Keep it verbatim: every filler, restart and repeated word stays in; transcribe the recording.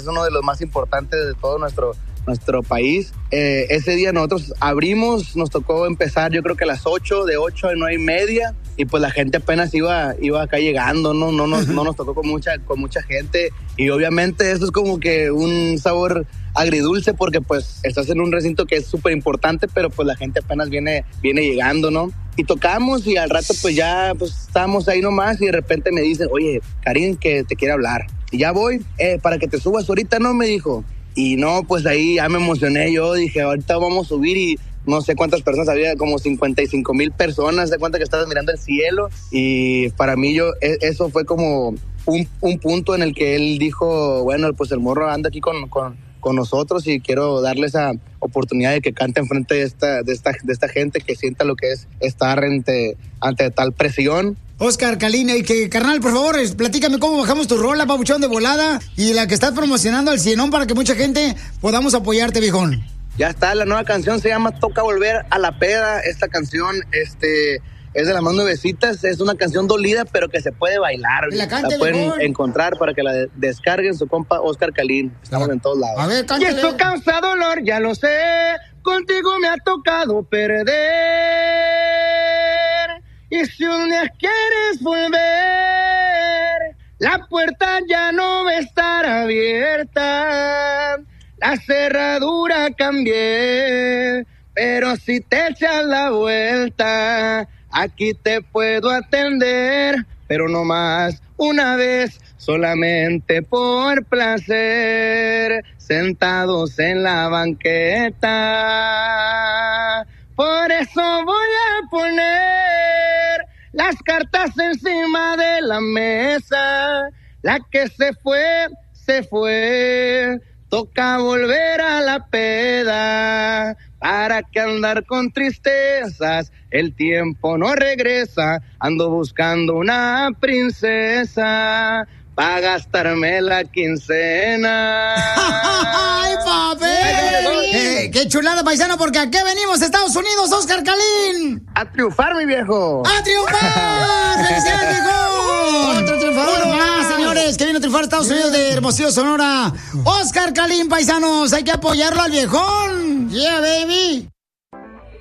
uno de los más importantes de todo nuestro, nuestro país. Eh, ese día nosotros abrimos, nos tocó empezar yo creo que a las ocho, de ocho a nueve y media, y pues la gente apenas iba, iba acá llegando, ¿no? No nos, no nos tocó con mucha, con mucha gente, y obviamente eso es como que un sabor agridulce porque pues estás en un recinto que es súper importante, pero pues la gente apenas viene, viene llegando, ¿no? Y tocamos y al rato pues ya pues estábamos ahí nomás y de repente me dicen, oye, Karim, que te quiere hablar. Y ya voy, eh, para que te subas ahorita, ¿no? Me dijo. Y no, pues ahí ya me emocioné yo, dije, ahorita vamos a subir y no sé cuántas personas había, como cincuenta y cinco mil personas, de cuenta que estabas mirando el cielo. Y para mí yo, eso fue como un, un punto en el que él dijo, bueno, pues el morro anda aquí con... con con nosotros y quiero darle esa oportunidad de que cante enfrente de esta, de esta, de esta gente, que sienta lo que es estar ante, ante tal presión. Oscar Calín, y que carnal, por favor, platícame cómo bajamos tu rola, papuchón, de volada, y la que estás promocionando al cienón para que mucha gente podamos apoyarte, viejón. Ya está, la nueva canción se llama Toca Volver a la Peda. Esta canción, este... es de las más nuevecitas, es una canción dolida, pero que se puede bailar. La, cante, la pueden mejor. encontrar para que la de- descarguen su compa Oscar Calín. Estamos en todos lados. A ver, cántale. Y esto causa dolor, ya lo sé. Contigo me ha tocado perder. Y si un día quieres volver, la puerta ya no va a estar abierta. La cerradura cambié, pero si te echas la vuelta, aquí te puedo atender, pero no más una vez, solamente por placer, sentados en la banqueta. Por eso voy a poner las cartas encima de la mesa. La que se fue, se fue. Toca volver a la peda. ¿Para qué andar con tristezas? El tiempo no regresa. Ando buscando una princesa para gastarme la quincena. ¡Ay, papi! Eh, ¡Qué chulada, paisano! Porque ¿a qué venimos, Estados Unidos, Oscar Calín? A triunfar, mi viejo. ¡A triunfar! ¡Felicidades, viejo! ¡Otro triunfador más, señores! Que viene a triunfar a Estados Unidos de Hermosillo, Sonora. Oscar Calín, paisanos. Hay que apoyarlo al viejón. ¡Yeah, baby!